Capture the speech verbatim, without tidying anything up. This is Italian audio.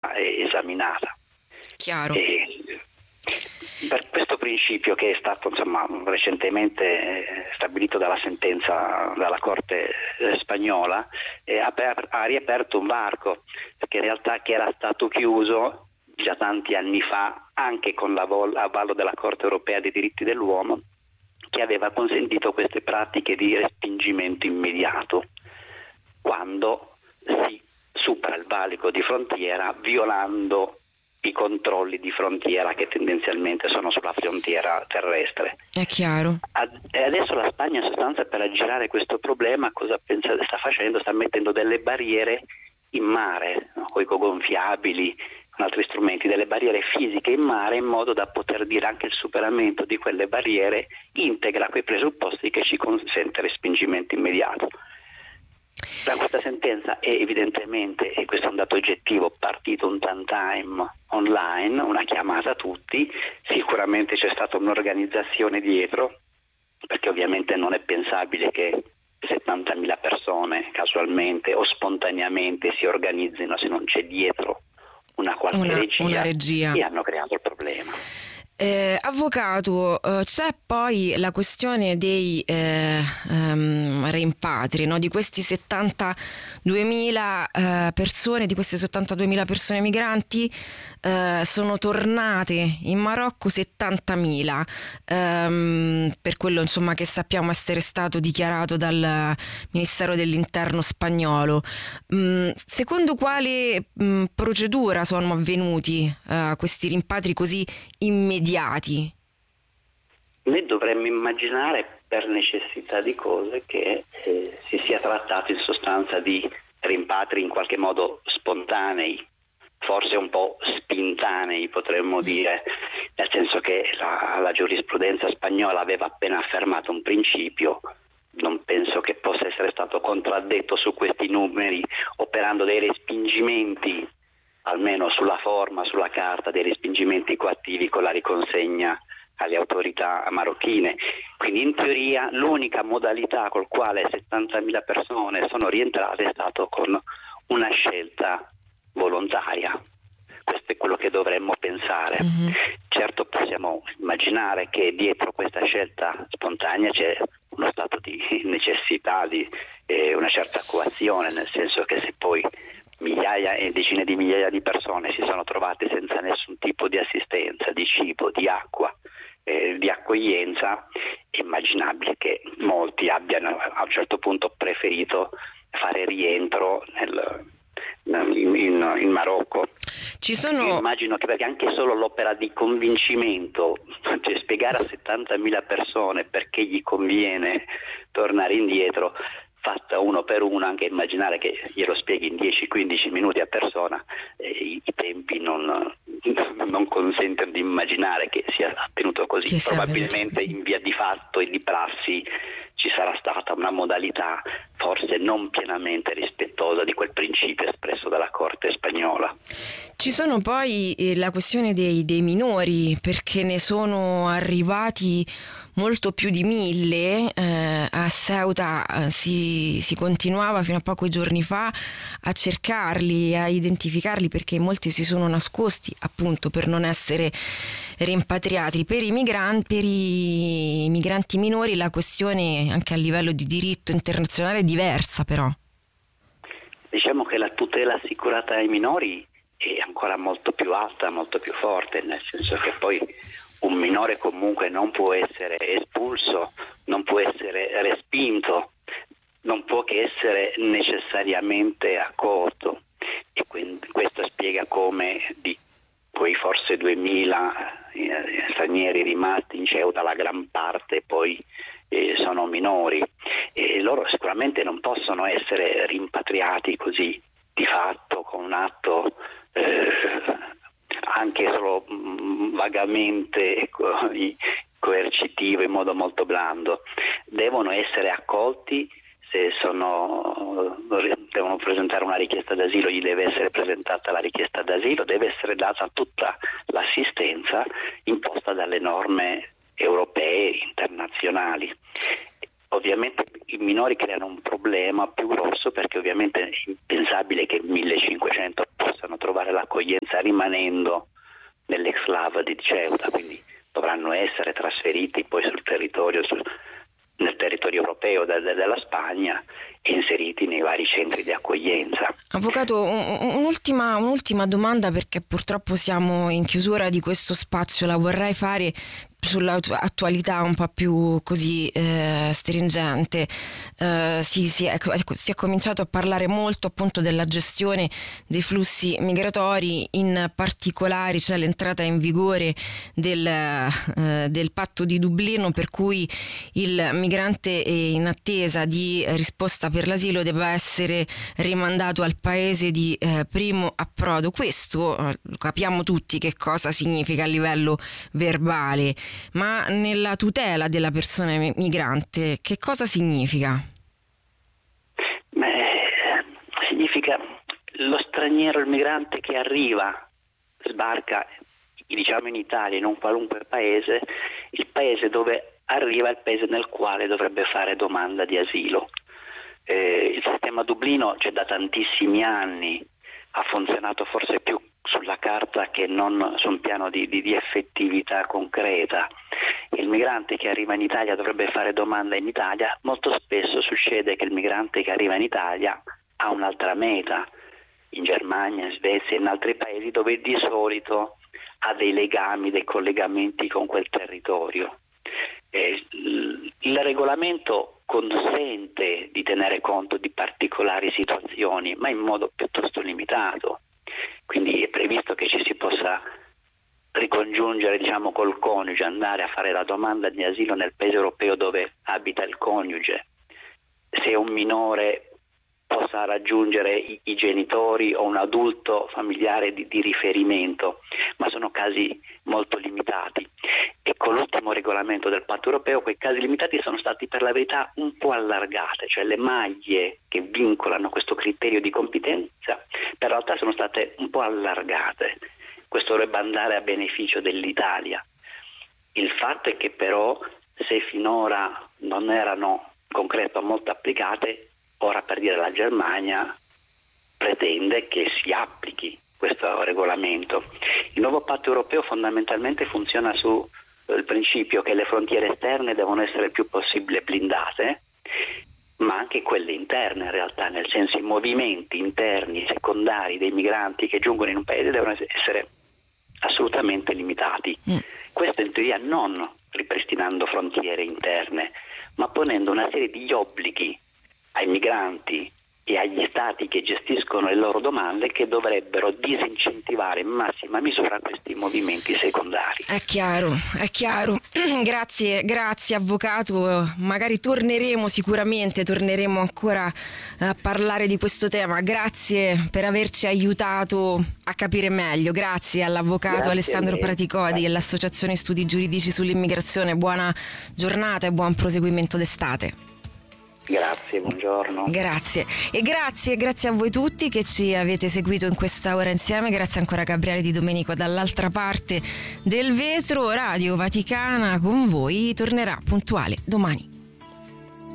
esaminata. Chiaro. E per questo principio, che è stato insomma recentemente eh, stabilito dalla sentenza dalla Corte eh, spagnola, eh, ha, per, ha riaperto un varco, perché in realtà che era stato chiuso già tanti anni fa, anche con l'avallo della Corte europea dei diritti dell'uomo, che aveva consentito queste pratiche di respingimento immediato quando si supera il valico di frontiera violando i controlli di frontiera che tendenzialmente sono sulla frontiera terrestre. È chiaro. E adesso la Spagna in sostanza, per aggirare questo problema, cosa pensa, sta facendo? Sta mettendo delle barriere in mare, no? Con i gonfiabili, con altri strumenti, delle barriere fisiche in mare, in modo da poter dire anche il superamento di quelle barriere integra quei presupposti che ci consente respingimento immediato. Da questa sentenza è evidentemente, e questo è un dato oggettivo, partito un tantime online, una chiamata a tutti. Sicuramente c'è stata un'organizzazione dietro, perché ovviamente non è pensabile che settantamila persone casualmente o spontaneamente si organizzino se non c'è dietro una qualche una, regia, una regia che hanno creato il problema. Eh, avvocato, eh, c'è poi la questione dei eh, um, rimpatri, no? Di questi settantaduemila eh, persone, di queste settantaduemila persone migranti, eh, sono tornate in Marocco settantamila, ehm, per quello insomma che sappiamo essere stato dichiarato dal Ministero dell'Interno spagnolo. Mm, secondo quale mm, procedura sono avvenuti eh, questi rimpatri così immediati? Noi dovremmo immaginare, per necessità di cose, che eh, si sia trattato in sostanza di rimpatri in qualche modo spontanei, forse un po' spintanei potremmo dire, nel senso che la, la giurisprudenza spagnola aveva appena affermato un principio. Non penso che possa essere stato contraddetto su questi numeri, operando dei respingimenti, almeno sulla forma, sulla carta, dei respingimenti coattivi con la riconsegna alle autorità marocchine. Quindi in teoria l'unica modalità col quale settantamila persone sono rientrate è stato con una scelta volontaria. Questo è quello che dovremmo pensare. Mm-hmm. Certo, possiamo immaginare che dietro questa scelta spontanea c'è uno stato di necessità, di eh, una certa coazione, nel senso che se poi migliaia e decine di migliaia di persone si sono trovate senza nessun tipo di assistenza, di cibo, di acqua, eh, di accoglienza, è immaginabile che molti abbiano a un certo punto preferito fare rientro nel, in, in, in Marocco. Ci sono... Io immagino che, perché anche solo l'opera di convincimento, cioè spiegare a settantamila persone perché gli conviene tornare indietro, fatta uno per uno, anche immaginare che glielo spieghi in dieci quindici minuti a persona, eh, i, i tempi non, non consentono di immaginare che sia avvenuto così. Che Probabilmente così. In via di fatto e di prassi ci sarà stata una modalità forse non pienamente rispettosa di quel principio espresso dalla Corte spagnola. Ci sono poi eh, la questione dei, dei minori, perché ne sono arrivati molto più di mille. eh, a Ceuta eh, si, si continuava fino a pochi giorni fa a cercarli, a identificarli, perché molti si sono nascosti appunto per non essere rimpatriati. Per i migranti, per i migranti minori la questione anche a livello di diritto internazionale è diversa, però. Diciamo che la tutela assicurata ai minori è ancora molto più alta, molto più forte, nel senso che poi un minore comunque non può essere espulso, non può essere respinto, non può che essere necessariamente accolto, e quindi questo spiega come di quei forse duemila eh, stranieri rimasti in Ceuta la gran parte poi eh, sono minori, e loro sicuramente non possono essere rimpatriati così di fatto con un atto eh, anche solo mh, vagamente co- coercitivo, in modo molto blando. Devono essere accolti. Se sono, devono presentare una richiesta d'asilo, gli deve essere presentata la richiesta d'asilo, deve essere data tutta l'assistenza imposta dalle norme europee, internazionali. ovviamente i minori creano un problema più grosso, perché ovviamente è impensabile che millecinquecento possano trovare l'accoglienza rimanendo nell'ex-Lava di Ceuta, quindi dovranno essere trasferiti poi sul territorio, sul, nel territorio europeo de, de, della Spagna e inseriti nei vari centri di accoglienza. Avvocato, un, un'ultima, un'ultima domanda, perché purtroppo siamo in chiusura di questo spazio, la vorrei fare sull'attualità un po' più così eh, stringente. Eh, si, si, è, si è cominciato a parlare molto appunto della gestione dei flussi migratori, in particolare c'è l'entrata in vigore del, eh, del patto di Dublino, per cui il migrante in attesa di risposta per l'asilo debba essere rimandato al paese di eh, primo approdo. Questo eh, capiamo tutti che cosa significa a livello verbale, ma nella tutela della persona migrante che cosa significa? Beh, significa lo straniero, il migrante che arriva, sbarca, diciamo in Italia, in un qualunque paese, il paese dove arriva è il paese nel quale dovrebbe fare domanda di asilo. Eh, il sistema Dublino c'è da tantissimi anni, ha funzionato forse più sulla carta che non su un piano di, di, di effettività concreta. Il migrante che arriva in Italia dovrebbe fare domanda in Italia. Molto spesso succede che il migrante che arriva in Italia ha un'altra meta, in Germania, in Svezia, in altri paesi dove di solito ha dei legami, dei collegamenti con quel territorio. Eh, il regolamento consente di tenere conto di particolari situazioni, ma in modo piuttosto limitato. Quindi è previsto che ci si possa ricongiungere, diciamo, col coniuge, andare a fare la domanda di asilo nel paese europeo dove abita il coniuge. Se un minore possa raggiungere i, i genitori o un adulto familiare di, di riferimento, ma sono casi molto limitati. E con l'ultimo regolamento del patto europeo quei casi limitati sono stati per la verità un po' allargate, cioè le maglie che vincolano questo criterio di competenza per realtà sono state un po' allargate. Questo dovrebbe andare a beneficio dell'Italia. Il fatto è che però, se finora non erano in concreto molto applicate, ora, per dire, la Germania pretende che si applichi questo regolamento. Il nuovo patto europeo fondamentalmente funziona sul principio che le frontiere esterne devono essere il più possibile blindate, ma anche quelle interne in realtà, nel senso i movimenti interni, secondari dei migranti che giungono in un paese devono essere assolutamente limitati. Mm. Questo in teoria non ripristinando frontiere interne, ma ponendo una serie di obblighi ai migranti e agli stati che gestiscono le loro domande, che dovrebbero disincentivare in massima misura questi movimenti secondari. È chiaro, è chiaro. Grazie, grazie avvocato. Magari torneremo, sicuramente torneremo ancora a parlare di questo tema. Grazie per averci aiutato a capire meglio. Grazie all'avvocato Grazie Alessandro Praticodi dell'Associazione Studi Giuridici sull'Immigrazione. Buona giornata e buon proseguimento d'estate. Grazie, buongiorno. Grazie. E grazie, grazie a voi tutti che ci avete seguito in questa ora insieme. Grazie ancora a Gabriele Di Domenico dall'altra parte del vetro. Radio Vaticana con voi tornerà puntuale domani.